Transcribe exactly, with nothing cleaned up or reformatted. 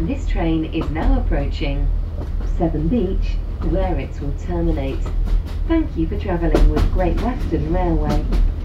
This train is now approaching Severn Beach, where it will terminate. Thank you for travelling with Great Western Railway.